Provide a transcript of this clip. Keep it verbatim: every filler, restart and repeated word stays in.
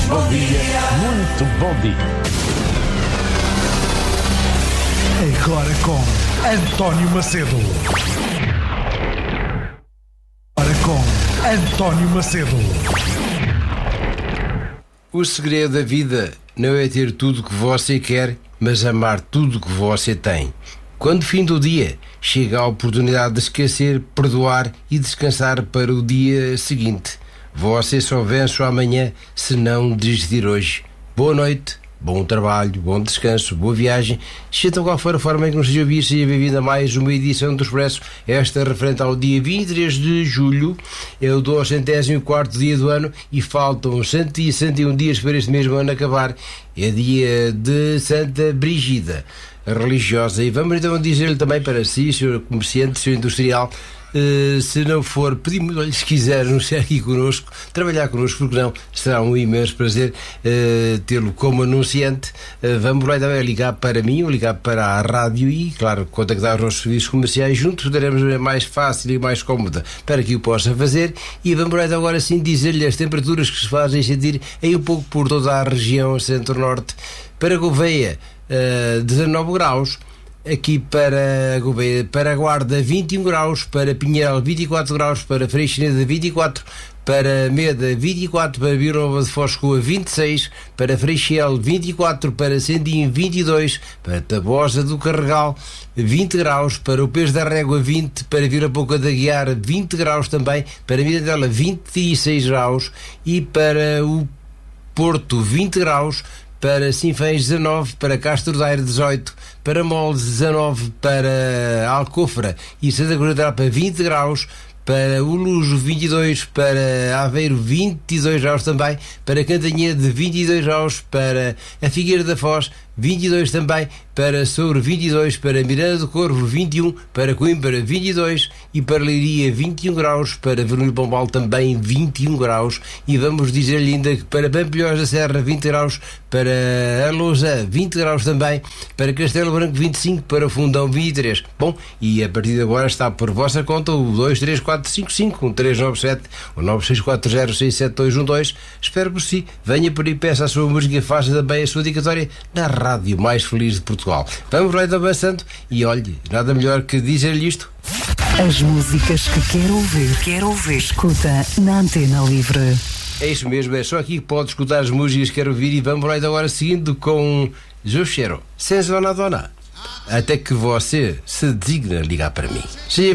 bom dia, muito bom dia. Agora com António Macedo. Agora com António Macedo. O segredo da vida não é ter tudo o que você quer, mas amar tudo o que você tem. Quando fim do dia, chega a oportunidade de esquecer, perdoar e descansar para o dia seguinte. Você só vence o amanhã se não desistir hoje. Boa noite, bom trabalho, bom descanso, boa viagem. Seja de qual for a forma em que nos seja ouvido, seja bem-vindo a mais uma edição do Expresso. Esta referente ao dia vinte e três de julho, é o duzentésimo quarto dia do ano e faltam cento e sessenta e um dias para este mesmo ano acabar. É dia de Santa Brígida, a religiosa. E vamos então dizer-lhe também para si, senhor comerciante, senhor industrial, Uh, se não for, pedimos-lhe, se quiser anunciar aqui connosco, trabalhar connosco, porque não, será um imenso prazer uh, tê-lo como anunciante. Uh, vamos lá também ligar para mim, ou ligar para a rádio e, claro, contactar os nossos serviços comerciais juntos, daremos mais fácil e mais cómoda para que o possa fazer. E vamos lá agora sim dizer-lhe as temperaturas que se fazem sentir aí um pouco por toda a região centro-norte. Para Gouveia, uh, dezanove graus. Aqui para Gouveia, para a Guarda, vinte e um graus, para Pinhel, vinte e quatro graus, para Freixineda, vinte e quatro, para Meda, vinte e quatro, para Vila Nova de Foscoa, vinte e seis, para Freixel, vinte e quatro, para Sendim, vinte e dois, para Tabosa do Carregal, vinte graus, para o Pés da Régua, vinte, para Vila Pouca da Guiar, vinte graus também, para Mirandela, vinte e seis graus e para o Porto, vinte graus, para Sinfãs dezanove, para Castro Daire dezoito, para Moldes dezanove, para Alcofra e Santa Cruz da Alpa vinte graus, para o Lujo vinte e dois, para Aveiro vinte e dois graus também, para Cantanhede vinte e dois graus, para a Figueira da Foz vinte e dois também, para Souro vinte e dois, para Miranda do Corvo vinte e um, para Coimbra vinte e dois e para Leiria vinte e um graus, para Vernilho Pombal também vinte e um graus e vamos dizer-lhe ainda que para Pampilhós da Serra vinte graus, para a Lousa vinte graus também, para Castelo Branco vinte e cinco, para Fundão vinte e três. Bom, e a partir de agora está por vossa conta o dois três quatro cinco cinco um três nove sete, o nove seis quatro zero seis sete dois um dois. Espero por si, venha por aí, peça a sua música, faça também a sua dedicatória na rádio mais feliz de Portugal. Vamos lá então avançando e olhe, nada melhor que dizer-lhe isto. As músicas que quer ouvir, quer ouvir, escuta na Antena Livre. É isso mesmo, é só aqui que pode escutar as músicas que quer ouvir e vamos lá então agora seguindo com Jochero, Sem Zona Dona, até que você se digna ligar para mim. Seja